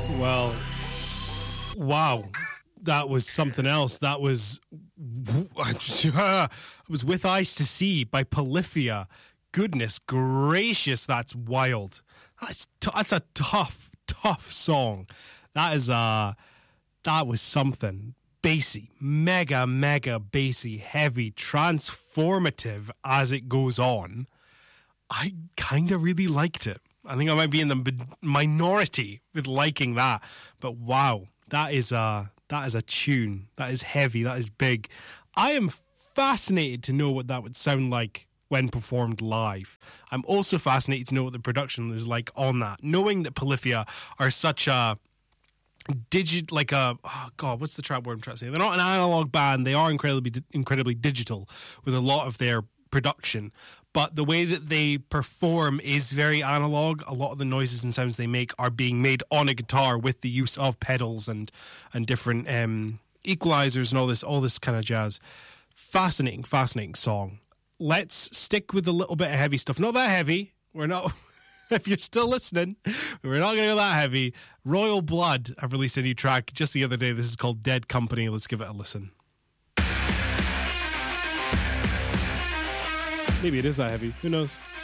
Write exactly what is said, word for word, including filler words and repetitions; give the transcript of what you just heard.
Well, wow. That was something else. That was it was With Eyes to See by Polyphia. Goodness gracious, that's wild. That's t- that's a tough, tough song. That is uh that was something. Bassy, mega, mega bassy, heavy, transformative as it goes on. I kind of really liked it. I think I might be in the minority with liking that. But wow, that is a, that is a tune. That is heavy. That is big. I am fascinated to know what that would sound like when performed live. I'm also fascinated to know what the production is like on that. Knowing that Polyphia are such a digit, like a, oh God, what's the trap word I'm trying to say? They're not an analog band. They are incredibly, incredibly digital with a lot of their production, but the way that they perform is very analog. A lot of the noises and sounds they make are being made on a guitar with the use of pedals and and different um, equalizers and all this all this kind of jazz. Fascinating, fascinating song. Let's stick with a little bit of heavy stuff. Not that heavy. We're not. If you're still listening, we're not going to go that heavy. Royal Blood have released a new track just the other day. This is called Dead Company. Let's give it a listen. Maybe it is that heavy. Who knows?